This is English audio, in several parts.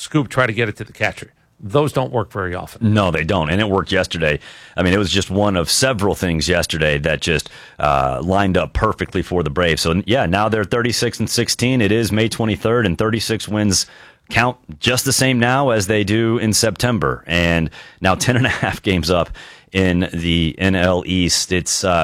scoop, try to get it to the catcher. Those don't work very often. No, they don't, and it worked yesterday. I mean, it was just one of several things yesterday that just lined up perfectly for the Braves. So, yeah, now they're 36-16. It is May 23rd, and 36 wins count just the same now as they do in September. And now 10.5 games up in the NL East.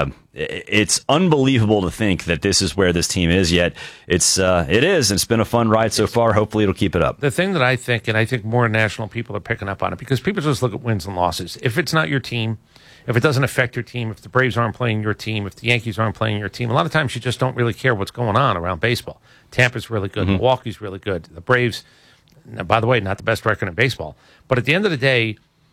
It's unbelievable to think that this is where this team is, yet it is, and it's been a fun ride so far. Hopefully it'll keep it up. The thing that I think, and I think more national people are picking up on it, because people just look at wins and losses. If it's not your team, if it doesn't affect your team, if the Braves aren't playing your team, if the Yankees aren't playing your team, a lot of times you just don't really care what's going on around baseball. Tampa's really good. Milwaukee's really good. The Braves, by the way, not the best record in baseball. But at the end of the day,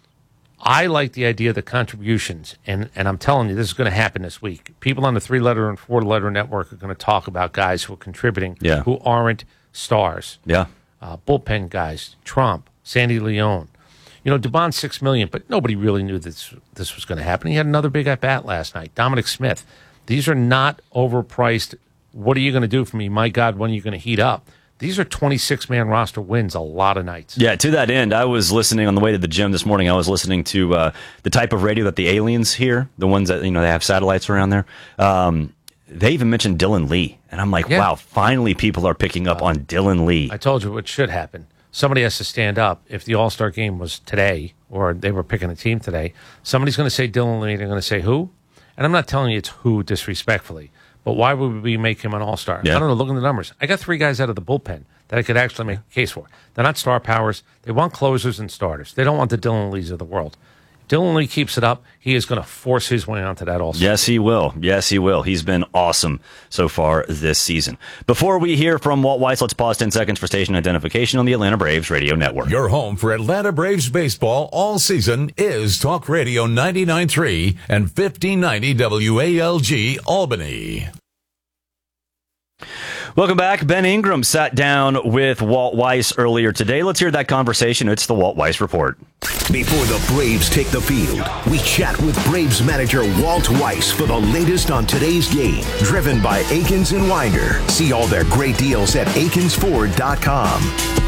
I like the idea of the contributions, and I'm telling you, this is going to happen this week. People on the 3-letter and 4-letter network are going to talk about guys who are contributing who aren't stars. Yeah. Bullpen guys, Trump, Sandy Leone. Dubon $6 million, but nobody really knew this was going to happen. He had another big at-bat last night. Dominic Smith. These are not overpriced, what are you going to do for me? My God, when are you going to heat up? These are 26-man roster wins a lot of nights. Yeah, to that end, I was listening on the way to the gym this morning. I was listening to the type of radio that the aliens hear, the ones that, they have satellites around there. They even mentioned Dylan Lee. And I'm like, wow, finally people are picking up on Dylan Lee. I told you what should happen. Somebody has to stand up. If the All-Star game was today, or they were picking a team today, somebody's going to say Dylan Lee, they're going to say who? And I'm not telling you it's who disrespectfully. But why would we make him an all-star? I don't know. Look at the numbers. I got 3 guys out of the bullpen that I could actually make a case for. They're not star powers. They want closers and starters. They don't want the Dylan Lees of the world. Dylan Lee keeps it up, he is going to force his way onto that all-star. Yes, he will. Yes, he will. He's been awesome so far this season. Before we hear from Walt Weiss, let's pause 10 seconds for station identification on the Atlanta Braves Radio Network. Your home for Atlanta Braves baseball all season is Talk Radio 99.3 and 1590 WALG Albany. Welcome back. Ben Ingram sat down with Walt Weiss earlier today. Let's hear that conversation. It's the Walt Weiss Report. Before the Braves take the field, we chat with Braves manager Walt Weiss for the latest on today's game. Driven by Akins and Winder. See all their great deals at AkinsFord.com.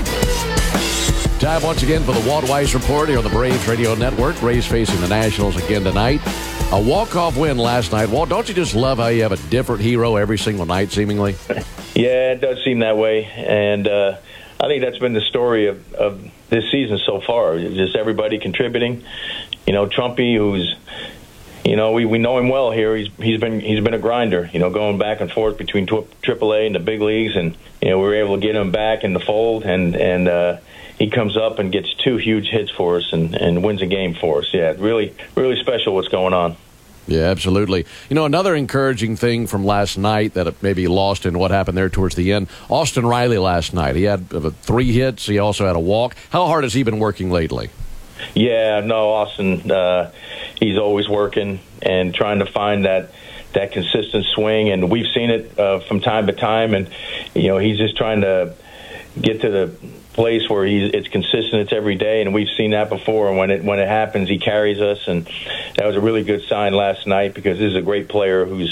Time once again for the Walt Weiss Report here on the Braves Radio Network. Braves facing the Nationals again tonight. A walk-off win last night. Walt, don't you just love how you have a different hero every single night, seemingly? Yeah, it does seem that way. And I think that's been the story of this season so far. Just everybody contributing. Trumpy, who's, we know him well here. He's been a grinder, going back and forth between AAA and the big leagues. And, we were able to get him back in the fold. And he comes up and gets 2 huge hits for us and wins a game for us. Yeah, really, really special what's going on. Yeah, absolutely. Another encouraging thing from last night that maybe lost in what happened there towards the end, Austin Riley last night. He had 3 hits. He also had a walk. How hard has he been working lately? Yeah, no, Austin, he's always working and trying to find that consistent swing. And we've seen it from time to time. And, he's just trying to get to the place where it's consistent, it's every day, and we've seen that before. And when it happens, he carries us, and that was a really good sign last night because this is a great player who's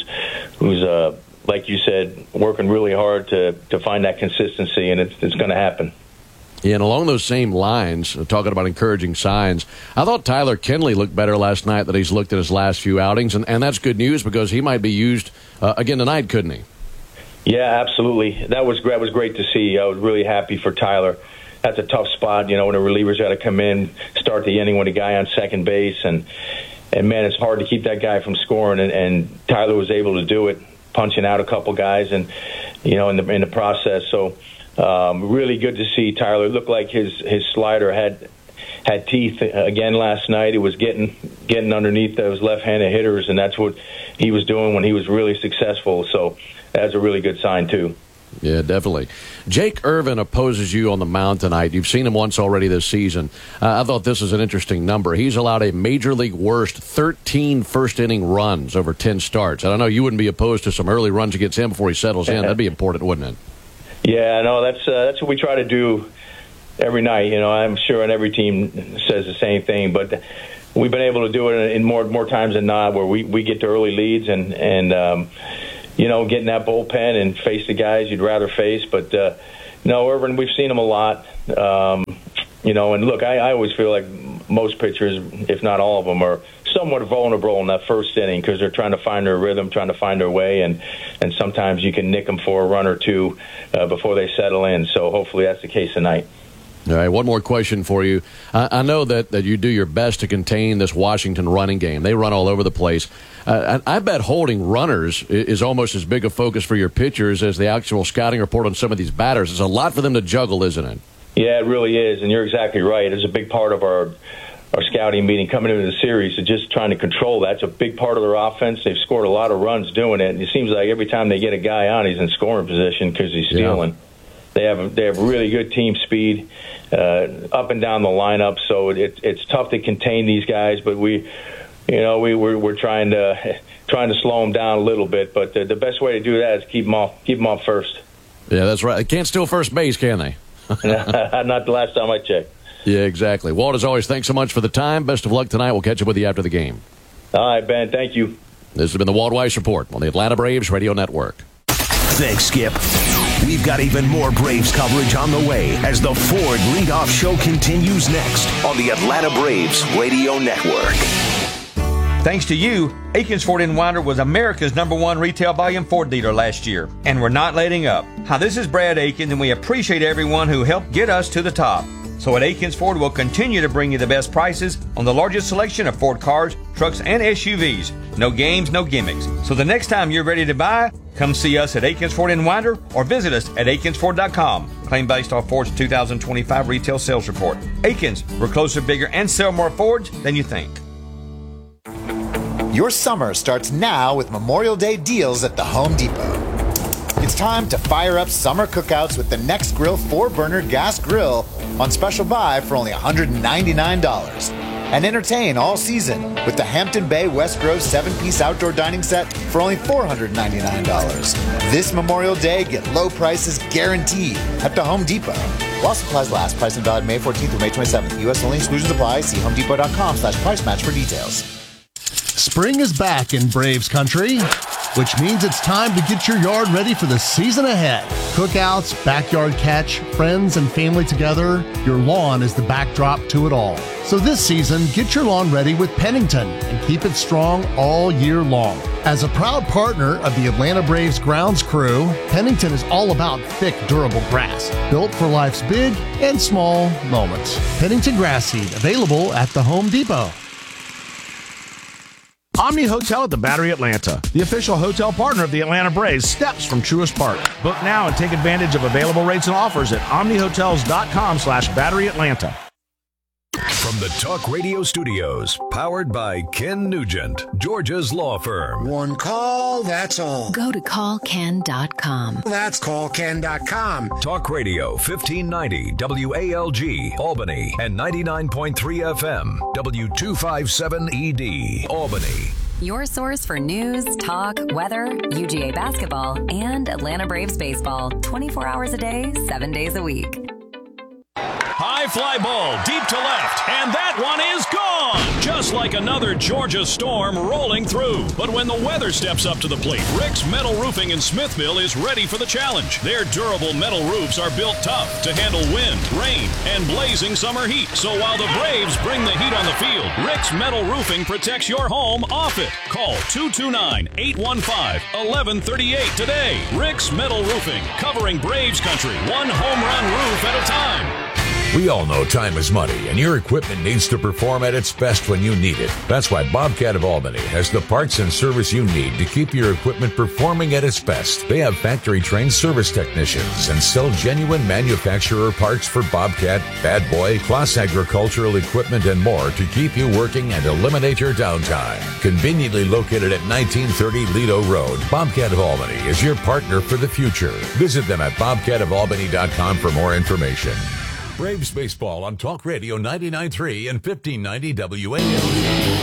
like you said, working really hard to find that consistency, and it's going to happen. Yeah, and along those same lines, talking about encouraging signs, I thought Tyler Kenley looked better last night than he's looked at his last few outings, and that's good news because he might be used again tonight, couldn't he? Yeah, absolutely. That was great to see. I was really happy for Tyler. That's a tough spot, when the relievers got to come in, start the inning with a guy on second base, and man, it's hard to keep that guy from scoring. And Tyler was able to do it, punching out a couple guys, and in the process. So really good to see Tyler. It looked like his slider had teeth again last night. It was getting underneath those left-handed hitters, and that's what he was doing when he was really successful. So that's a really good sign too. Yeah, definitely. Jake Irvin opposes you on the mound tonight. You've seen him once already this season. I thought this was an interesting number. He's allowed a major league worst 13 first-inning runs over 10 starts. And I know you wouldn't be opposed to some early runs against him before he settles in. That'd be important, wouldn't it? Yeah, no, that's what we try to do every night. I'm sure and every team says the same thing, but we've been able to do it in more times than not where we get to early leads and get in that bullpen and face the guys you'd rather face. But, no, Irvin, we've seen him a lot. And look, I always feel like most pitchers, if not all of them, are somewhat vulnerable in that first inning because they're trying to find their rhythm, trying to find their way, and sometimes you can nick them for a run or two before they settle in. So hopefully that's the case tonight. All right, one more question for you. I know that you do your best to contain this Washington running game. They run all over the place. I bet holding runners is almost as big a focus for your pitchers as the actual scouting report on some of these batters. It's a lot for them to juggle, isn't it? Yeah, it really is, and you're exactly right. It's a big part of our scouting meeting coming into the series, is just trying to control that. It's a big part of their offense. They've scored a lot of runs doing it, and it seems like every time they get a guy on, he's in scoring position because he's stealing. Yeah. They have really good team speed up and down the lineup, so it's tough to contain these guys. But we're trying to slow them down a little bit. But the best way to do that is keep them off first. Yeah, that's right. They can't steal first base, can they? Not the last time I checked. Yeah, exactly. Walt, as always, thanks so much for the time. Best of luck tonight. We'll catch up with you after the game. All right, Ben. Thank you. This has been the Walt Weiss Report on the Atlanta Braves Radio Network. Thanks, Skip. We've got even more Braves coverage on the way as the Ford Leadoff Show continues next on the Atlanta Braves Radio Network. Thanks to you, Akins Ford in Winder was America's #1 retail volume Ford dealer last year, and we're not letting up. Hi, this is Brad Akins, and we appreciate everyone who helped get us to the top. So at Akins Ford, we'll continue to bring you the best prices on the largest selection of Ford cars, trucks, and SUVs. No games, no gimmicks. So the next time you're ready to buy, come see us at Akins Ford in Winder or visit us at AkinsFord.com. Claim based off Ford's 2025 retail sales report. Akins, we're closer, bigger, and sell more Fords than you think. Your summer starts now with Memorial Day deals at the Home Depot. It's time to fire up summer cookouts with the Next Grill 4-burner gas grill on special buy for only $199. And entertain all season with the Hampton Bay West Grove 7-piece outdoor dining set for only $499. This Memorial Day, get low prices guaranteed at the Home Depot. While supplies last, price and valid May 14th through May 27th. U.S. only, exclusions apply. See homedepot.com/price match for details. Spring is back in Braves country, which means it's time to get your yard ready for the season ahead. Cookouts, backyard catch, friends and family together, your lawn is the backdrop to it all. So this season, get your lawn ready with Pennington and keep it strong all year long. As a proud partner of the Atlanta Braves grounds crew, Pennington is all about thick, durable grass, built for life's big and small moments. Pennington grass seed, available at the Home Depot. Omni Hotel at the Battery Atlanta, the official hotel partner of the Atlanta Braves, steps from Truist Park. Book now and take advantage of available rates and offers at omnihotels.com/Battery Atlanta. From the Talk Radio Studios, powered by Ken Nugent, Georgia's law firm. One call, that's all. Go to callken.com. That's callken.com. Talk Radio 1590 WALG, Albany, and 99.3 FM, W257ED, Albany. Your source for news, talk, weather, UGA basketball, and Atlanta Braves baseball. 24 hours a day, 7 days a week. High fly ball deep to left, and that one is gone! Just like another Georgia storm rolling through. But when the weather steps up to the plate, Rick's Metal Roofing in Smithville is ready for the challenge. Their durable metal roofs are built tough to handle wind, rain, and blazing summer heat. So while the Braves bring the heat on the field, Rick's Metal Roofing protects your home off it. Call 229-815-1138 today. Rick's Metal Roofing, covering Braves country, one home run roof at a time. We all know time is money, and your equipment needs to perform at its best when you need it. That's why Bobcat of Albany has the parts and service you need to keep your equipment performing at its best. They have factory-trained service technicians and sell genuine manufacturer parts for Bobcat, Bad Boy, Claas Agricultural Equipment, and more to keep you working and eliminate your downtime. Conveniently located at 1930 Lido Road, Bobcat of Albany is your partner for the future. Visit them at bobcatofalbany.com for more information. Braves baseball on Talk Radio 99.3 and 1590 WALG.